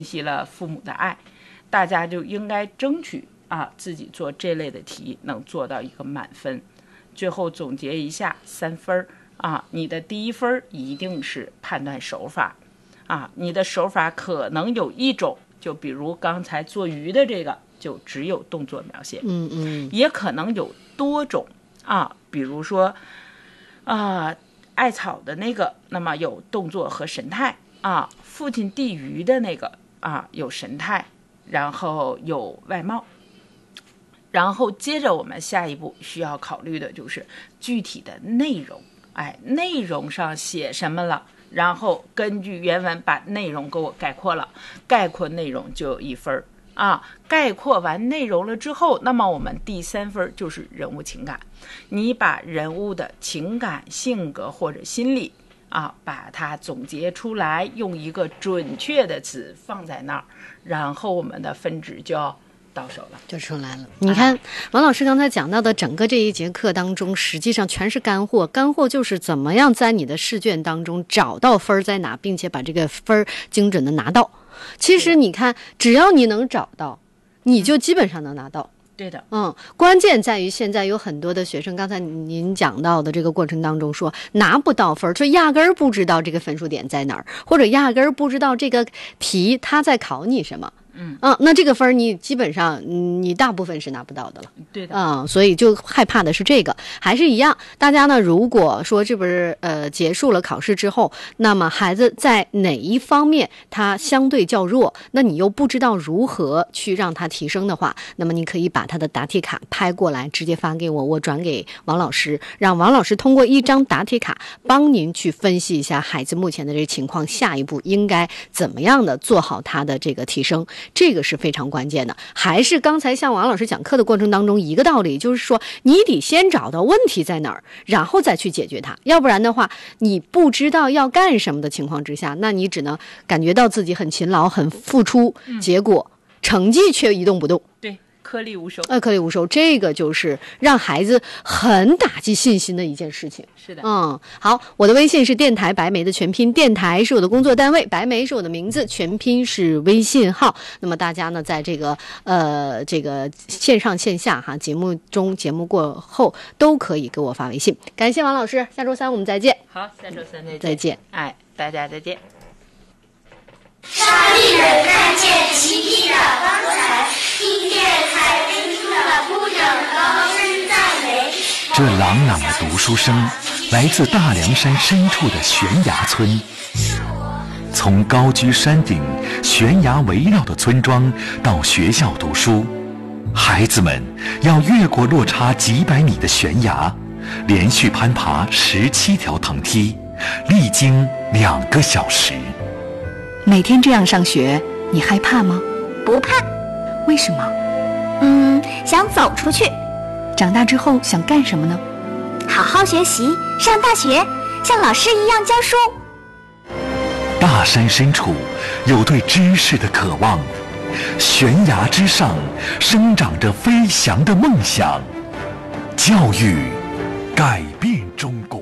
习了父母的爱，大家就应该争取自己做这类的题能做到一个满分。最后总结一下，3分你的第1分一定是判断手法你的手法可能有一种，就比如刚才做鱼的这个就只有动作描写，也可能有多种比如说艾草的那个，那么有动作和神态父亲递鱼的那个有神态，然后有外貌。然后接着我们下一步需要考虑的就是具体的内容，内容上写什么了，然后根据原文把内容给我概括了，概括内容就有1分概括完内容了之后，那么我们第3分就是人物情感，你把人物的情感、性格或者心理把它总结出来，用一个准确的词放在那儿，然后我们的分值就要到手了， 就出来了。你看王老师刚才讲到的整个这一节课当中，实际上全是干货，干货就是怎么样在你的试卷当中找到分在哪，并且把这个分精准的拿到。其实你看，只要你能找到，你就基本上能拿到。 对的， 关键在于现在有很多的学生，刚才您讲到的这个过程当中说拿不到分，就压根儿不知道这个分数点在哪儿，或者压根儿不知道这个题他在考你什么。那这个分你基本上你大部分是拿不到的了。 对的， 所以就害怕的是这个。还是一样，大家呢如果说这不是结束了考试之后，那么孩子在哪一方面他相对较弱，那你又不知道如何去让他提升的话，那么你可以把他的答题卡拍过来直接发给我，我转给王老师，让王老师通过一张答题卡帮您去分析一下孩子目前的这个情况，下一步应该怎么样的做好他的这个提升，这个是非常关键的。还是刚才像王老师讲课的过程当中一个道理，就是说你得先找到问题在哪儿，然后再去解决它，要不然的话你不知道要干什么的情况之下，那你只能感觉到自己很勤劳很付出，结果成绩却一动不动。 对，颗粒无收。 颗粒无收，这个就是让孩子很打击信心的一件事情。 是的， 好，我的微信是电台白梅的全拼，电台是我的工作单位，白梅是我的名字，全拼是微信号。那么大家呢，在这个线上线下节目中节目过后都可以给我发微信。感谢王老师，下周3我们再见。 好，下周3 再见。 大家再见。 沙利人看见奇迹的刚才，听见海边中的姑娘高声赞美。 这朗朗的读书声来自大凉山深处的悬崖村，从高居山顶、悬崖围绕的村庄到学校读书，孩子们要越过落差几百米的悬崖，连续攀爬17条藤梯，历经2个小时。 每天这样上学，你害怕吗？ 不怕。 为什么？ 想走出去。 长大之后想干什么呢？ 好好学习，上大学，像老师一样教书。 大山深处有对知识的渴望，悬崖之上生长着飞翔的梦想。教育改变中国。